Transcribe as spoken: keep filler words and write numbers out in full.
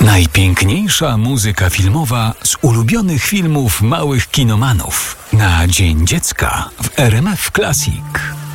Najpiękniejsza muzyka filmowa z ulubionych filmów małych kinomanów. Na Dzień Dziecka w R M F Classic.